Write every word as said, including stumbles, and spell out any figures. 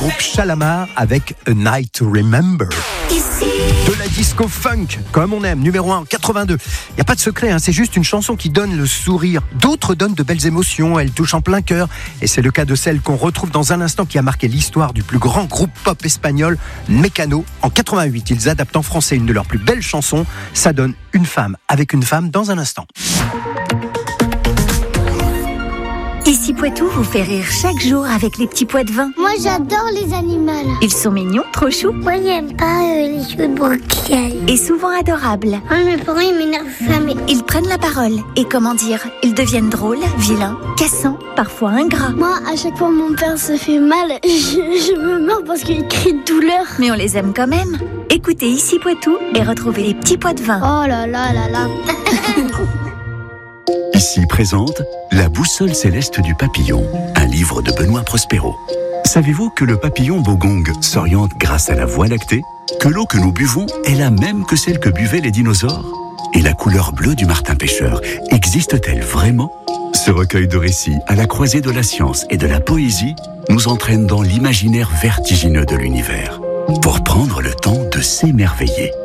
groupe Shalamar avec A Night to Remember. Ici. De la disco funk, comme on aime, numéro un en quatre-vingt-deux. Il n'y a pas de secret, hein, c'est juste une chanson qui donne le sourire. D'autres donnent de belles émotions, elle touche en plein cœur. Et c'est le cas de celle qu'on retrouve dans un instant qui a marqué l'histoire du plus grand groupe pop espagnol, Mecano. En quatre-vingt-huit, ils adaptent en français une de leurs plus belles chansons. Ça donne Une femme avec une femme dans un instant. Ici Poitou vous fait rire chaque jour avec les petits pois de vin. Moi j'adore les animaux. Ils sont mignons, trop choux. Moi j'aime pas euh, les jeux de broquial. Et souvent adorables. Ah, mes parents ils m'énervent jamais. Ils prennent la parole. Et comment dire, ils deviennent drôles, vilains, cassants, parfois ingrats. Moi à chaque fois mon père se fait mal, je, je me meurs parce qu'il crie de douleur. Mais on les aime quand même. Écoutez Ici Poitou et retrouvez les petits pois de vin. Oh là là là là. Ici présente La boussole céleste du papillon, un livre de Benoît Prospero. Savez-vous que le papillon bogong s'oriente grâce à la voie lactée? Que l'eau que nous buvons est la même que celle que buvaient les dinosaures? Et la couleur bleue du martin pêcheur existe-t-elle vraiment? Ce recueil de récits à la croisée de la science et de la poésie nous entraîne dans l'imaginaire vertigineux de l'univers pour prendre le temps de s'émerveiller.